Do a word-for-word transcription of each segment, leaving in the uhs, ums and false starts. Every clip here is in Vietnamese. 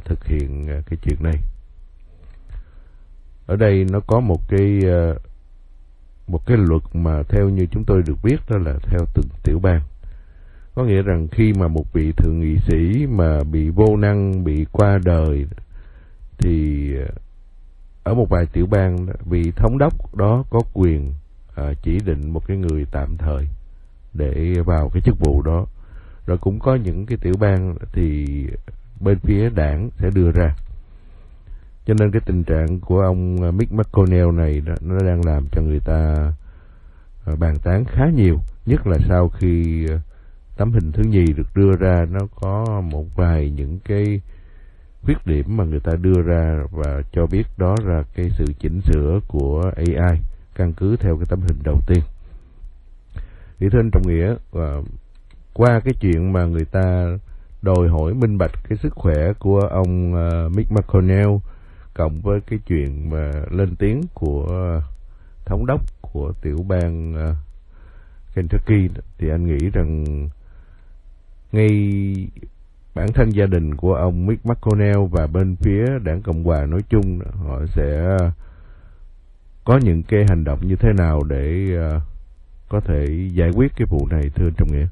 thực hiện cái chuyện này. Ở đây nó có một cái một cái luật mà theo như chúng tôi được biết đó là theo từng tiểu bang. Có nghĩa rằng khi mà một vị thượng nghị sĩ mà bị vô năng, bị qua đời, thì ở một vài tiểu bang, vị thống đốc đó có quyền à, chỉ định một cái người tạm thời để vào cái chức vụ đó. Rồi cũng có những cái tiểu bang thì bên phía đảng sẽ đưa ra. Cho nên cái tình trạng của ông Mitch McConnell này đó, nó đang làm cho người ta à, bàn tán khá nhiều. Nhất là sau khi tấm hình thứ nhì được đưa ra, nó có một vài những cái khuyết điểm mà người ta đưa ra và cho biết đó là cái sự chỉnh sửa của a i căn cứ theo cái tấm hình đầu tiên. Thì thưa anh Trọng Nghĩa, uh, qua cái chuyện mà người ta đòi hỏi minh bạch cái sức khỏe của ông uh, Mitch McConnell, cộng với cái chuyện mà lên tiếng của thống đốc của tiểu bang uh, Kentucky, thì anh nghĩ rằng ngay bản thân gia đình của ông Mitch McConnell và bên phía đảng Cộng hòa nói chung, họ sẽ có những cái hành động như thế nào để uh, có thể giải quyết cái vụ này, thưa Trọng Nghĩa?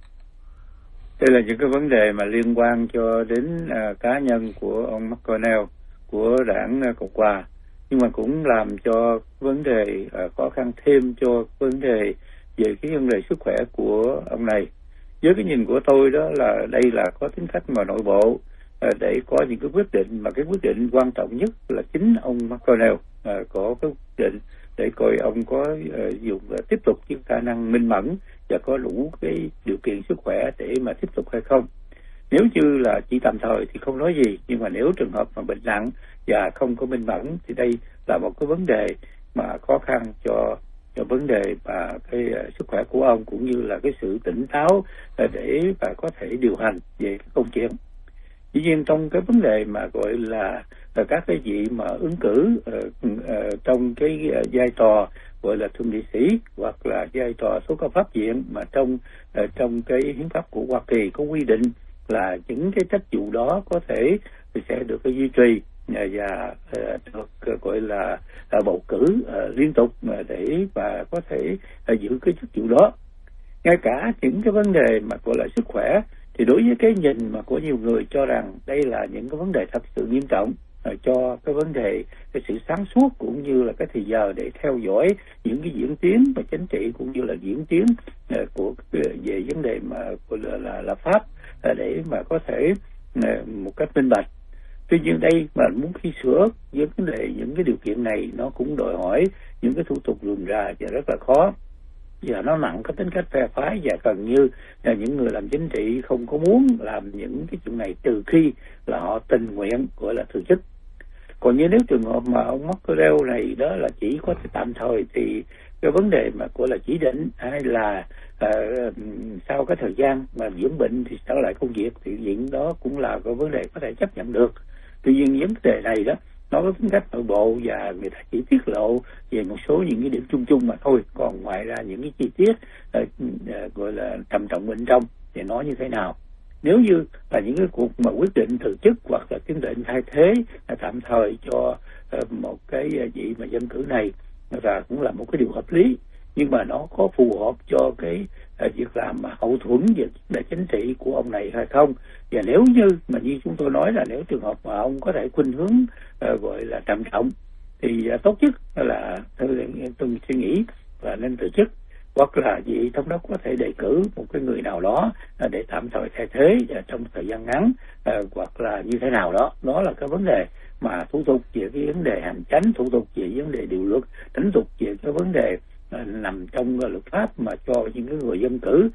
Đây là những cái vấn đề mà liên quan cho đến uh, cá nhân của ông McConnell của đảng uh, Cộng hòa, nhưng mà cũng làm cho vấn đề uh, khó khăn thêm cho vấn đề về cái vấn đề sức khỏe của ông này. Với cái nhìn của tôi đó là đây là có tính cách mà nội bộ uh, để có những cái quyết định, mà cái quyết định quan trọng nhất là chính ông McConnell uh, có cái quyết định để coi ông có uh, dùng uh, tiếp tục với khả năng minh mẫn và có đủ cái điều kiện sức khỏe để mà tiếp tục hay không. Nếu như là chỉ tạm thời thì không nói gì, nhưng mà nếu trường hợp mà bệnh nặng và không có minh mẫn thì đây là một cái vấn đề mà khó khăn cho cho vấn đề và cái uh, sức khỏe của ông, cũng như là cái sự tỉnh táo uh, để mà có thể điều hành về cái công chuyện. Tuy nhiên trong cái vấn đề mà gọi là uh, các cái vị mà ứng cử uh, uh, trong cái uh, vai trò gọi là thượng nghị sĩ hoặc là vai trò số cao pháp viện, mà trong uh, trong cái hiến pháp của Hoa Kỳ có quy định là những cái trách vụ đó có thể sẽ được cái duy trì và uh, được uh, gọi là uh, bầu cử uh, liên tục uh, để mà có thể uh, giữ cái chức vụ đó. Ngay cả những cái vấn đề mà gọi là sức khỏe thì đối với cái nhìn mà của nhiều người cho rằng đây là những cái vấn đề thật sự nghiêm trọng uh, cho cái vấn đề cái sự sáng suốt cũng như là cái thời giờ để theo dõi những cái diễn tiến và chính trị cũng như là diễn tiến uh, của về vấn đề mà gọi là là, là pháp uh, để mà có thể uh, một cách minh bạch. Tuy nhiên đây mà muốn khi sửa vấn đề những cái điều kiện này, nó cũng đòi hỏi những cái thủ tục rườm rà và rất là khó, và nó nặng có tính cách phe phái, và gần như là những người làm chính trị không có muốn làm những cái chuyện này trừ khi là họ tình nguyện gọi là từ chức. Còn như nếu trường hợp mà ông McConnell này đó là chỉ có tạm thời thì cái vấn đề mà gọi là chỉ định hay là uh, sau cái thời gian mà dưỡng bệnh thì trở lại công việc thì chuyện đó cũng là cái vấn đề có thể chấp nhận được. Tuy nhiên vấn đề này đó nó có tính cách nội bộ và người ta chỉ tiết lộ về một số những cái điểm chung chung mà thôi, còn ngoài ra những cái chi tiết uh, uh, gọi là trầm trọng bên trong thì nói như thế nào. Nếu như là những cái cuộc mà quyết định từ chức hoặc là quyết định thay thế là tạm thời cho uh, một cái vị mà dân cử này, và cũng là một cái điều hợp lý, nhưng mà nó có phù hợp cho cái uh, việc làm mà hậu thuẫn về đề chính trị của ông này hay không. Và nếu như mà như chúng tôi nói là nếu trường hợp mà ông có thể khuynh hướng uh, gọi là trầm trọng thì uh, tốt nhất là tôi, tôi suy nghĩ là nên từ chức, hoặc là vị thống đốc có thể đề cử một cái người nào đó uh, để tạm thời thay thế uh, trong thời gian ngắn, uh, hoặc là như thế nào đó. Đó là cái vấn đề mà thủ tục về cái vấn đề hành chánh, thủ tục về vấn đề điều luật, tính tục về cái vấn đề uh, nằm trong uh, luật pháp mà cho những cái người dân cử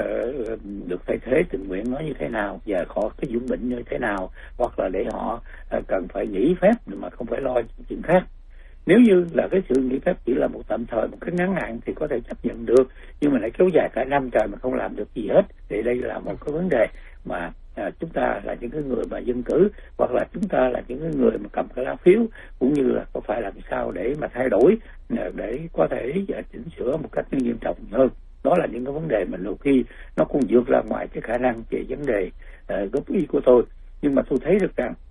uh, được thay thế tình nguyện nó như thế nào, và họ cái dưỡng bệnh như thế nào, hoặc là để họ uh, cần phải nghỉ phép mà không phải lo chuyện khác. Nếu như là cái sự nghỉ phép chỉ là một tạm thời, một cái ngắn hạn thì có thể chấp nhận được, nhưng mà lại kéo dài cả năm trời mà không làm được gì hết thì đây là một cái vấn đề mà à, chúng ta là những cái người mà dân cử, hoặc là chúng ta là những cái người mà cầm cái lá phiếu, cũng như là có phải làm sao để mà thay đổi để có thể chỉnh sửa một cách nghiêm trọng hơn. Đó là những cái vấn đề mà đôi khi nó cũng vượt ra ngoài cái khả năng về vấn đề uh, góp ý của tôi. Nhưng mà tôi thấy được rằng